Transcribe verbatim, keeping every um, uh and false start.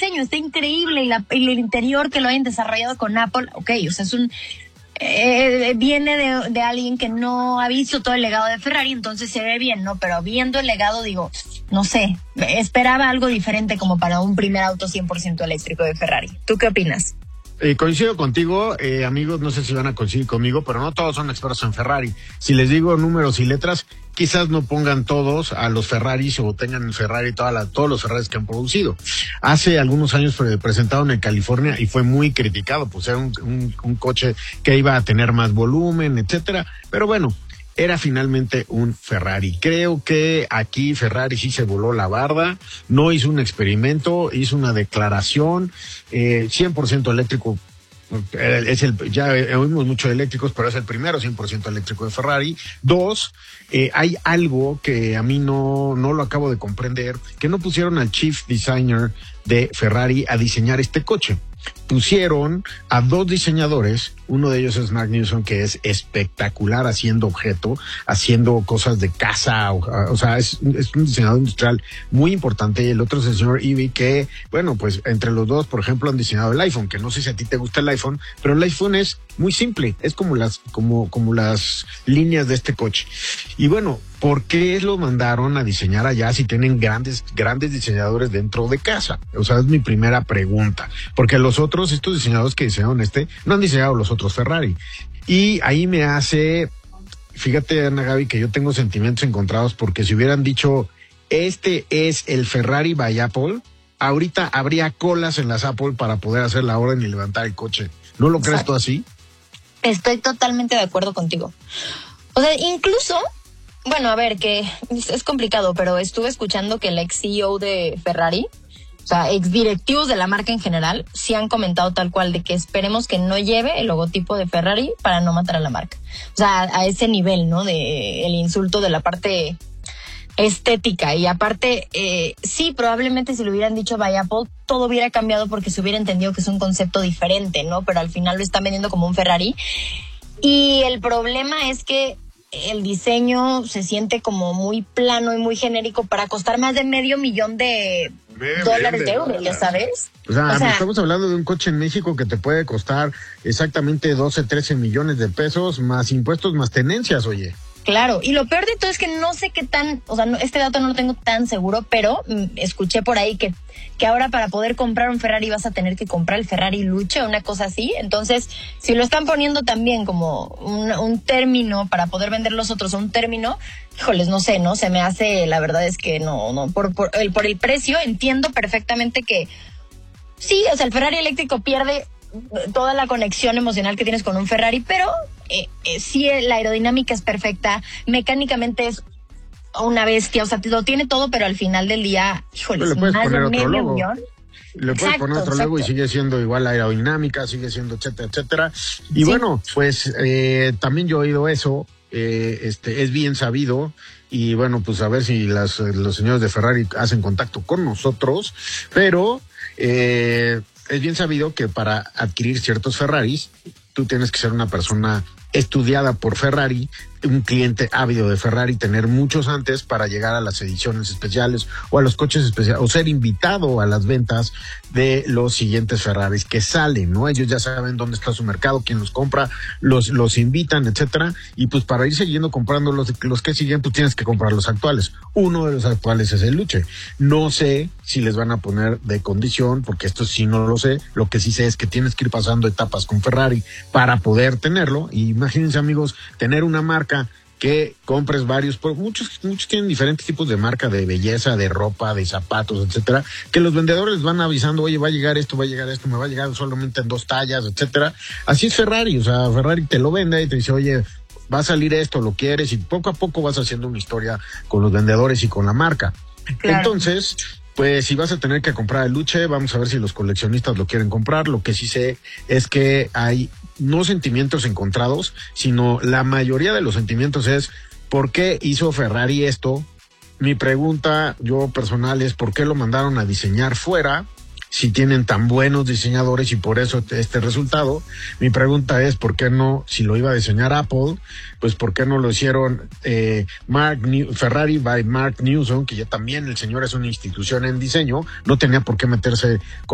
diseño, está increíble, y, la, y el interior que lo hayan desarrollado con Apple, ok, o sea, es un... Eh, viene de, de alguien que no ha visto todo el legado de Ferrari, entonces se ve bien, ¿no? Pero viendo el legado, digo, no sé, esperaba algo diferente como para un primer auto cien por ciento eléctrico de Ferrari. ¿Tú qué opinas? Eh, coincido contigo, eh, amigos, no sé si van a coincidir conmigo, pero no todos son expertos en Ferrari. Si les digo números y letras, quizás no pongan todos a los Ferraris o tengan en Ferrari toda la, todos los Ferraris que han producido. Hace algunos años fue presentado en California y fue muy criticado, pues era un, un, un coche que iba a tener más volumen, etcétera. Pero bueno, era finalmente un Ferrari. Creo que aquí Ferrari sí se voló la barda, no hizo un experimento, hizo una declaración, eh, cien por ciento eléctrico. Es el, ya oímos mucho de eléctricos, pero es el primero cien por ciento eléctrico de Ferrari. Dos, eh, hay algo que a mí no, no lo acabo de comprender, que no pusieron al chief designer de Ferrari a diseñar este coche. Pusieron a dos diseñadores, uno de ellos es Mark Newson, que es espectacular haciendo objeto, haciendo cosas de casa, o, o sea, es, es un diseñador industrial muy importante, y el otro es el señor Ivy, que, bueno, pues entre los dos, por ejemplo, han diseñado el iPhone, que no sé si a ti te gusta el iPhone, pero el iPhone es muy simple, es como las, como, como las líneas de este coche. Y bueno, ¿por qué lo mandaron a diseñar allá si tienen grandes, grandes diseñadores dentro de casa? O sea, es mi primera pregunta. Porque los otros, estos diseñadores que diseñaron este, no han diseñado los otros Ferrari. Y ahí me hace, fíjate, Ana Gaby, que yo tengo sentimientos encontrados, porque si hubieran dicho, este es el Ferrari by Apple, ahorita habría colas en las Apple para poder hacer la orden y levantar el coche. ¿No lo crees tú así? Estoy totalmente de acuerdo contigo. O sea, incluso... Bueno, a ver, que es complicado, pero estuve escuchando que el ex C E O de Ferrari, o sea, ex directivos de la marca en general, sí han comentado tal cual de que esperemos que no lleve el logotipo de Ferrari para no matar a la marca. O sea, a ese nivel, ¿no? De el insulto de la parte estética. Y aparte, eh, sí, probablemente si lo hubieran dicho by Apple, todo hubiera cambiado porque se hubiera entendido que es un concepto diferente, ¿no? Pero al final lo están vendiendo como un Ferrari. Y el problema es que el diseño se siente como muy plano y muy genérico para costar más de medio millón de medio dólares de, de euros, ¿ya sabes? O sea, o sea, estamos hablando de un coche en México que te puede costar exactamente doce, trece millones de pesos, más impuestos, más tenencias, oye. Claro, y lo peor de todo es que no sé qué tan, o sea, no, este dato no lo tengo tan seguro, pero mm, escuché por ahí que, que ahora para poder comprar un Ferrari vas a tener que comprar el Ferrari Luce, una cosa así. Entonces, si lo están poniendo también como un, un término para poder vender los otros, un término, híjoles, no sé, ¿no? Se me hace, la verdad es que no, no, por, por, el, por el precio entiendo perfectamente que sí, o sea, el Ferrari eléctrico pierde toda la conexión emocional que tienes con un Ferrari, pero eh, eh, sí, la aerodinámica es perfecta, mecánicamente es una bestia, o sea, lo tiene todo, pero al final del día, híjole, le puedes más poner de otro medio logo. millón. Le puedes Exacto, poner otro exacto. logo y sigue siendo igual la aerodinámica, sigue siendo etcétera, etcétera. Y Sí. bueno, pues eh, también yo he oído eso, eh, este es bien sabido, y bueno, pues a ver si las, los señores de Ferrari hacen contacto con nosotros, pero eh, es bien sabido que para adquirir ciertos Ferraris, tú tienes que ser una persona estudiada por Ferrari, un cliente ávido de Ferrari, tener muchos antes para llegar a las ediciones especiales o a los coches especiales, o ser invitado a las ventas de los siguientes Ferraris que salen, ¿no? Ellos ya saben dónde está su mercado, quién los compra, los los invitan, etcétera, y pues para ir siguiendo comprando los, los que siguen, pues tienes que comprar los actuales. Uno de los actuales es el Luce. No sé si les van a poner de condición, porque esto sí no lo sé. Lo que sí sé es que tienes que ir pasando etapas con Ferrari para poder tenerlo. Y imagínense, amigos, tener una marca que compres varios, porque muchos, muchos tienen diferentes tipos de marca, de belleza, de ropa, de zapatos, etcétera, que los vendedores van avisando, oye, va a llegar esto, va a llegar esto, me va a llegar solamente en dos tallas, etcétera. Así es Ferrari, o sea, Ferrari te lo vende y te dice, oye, va a salir esto, lo quieres, y poco a poco vas haciendo una historia con los vendedores y con la marca. Claro. Entonces, pues si vas a tener que comprar el Luce, vamos a ver si los coleccionistas lo quieren comprar. Lo que sí sé es que hay no sentimientos encontrados, sino la mayoría de los sentimientos es, ¿por qué hizo Ferrari esto? Mi pregunta, yo personal, es ¿por qué lo mandaron a diseñar fuera? Si tienen tan buenos diseñadores y por eso este resultado. Mi pregunta es, ¿por qué no, si lo iba a diseñar Apple, pues por qué no lo hicieron eh, Mark New, Ferrari by Mark Newson, que ya también el señor es una institución en diseño, no tenía por qué meterse con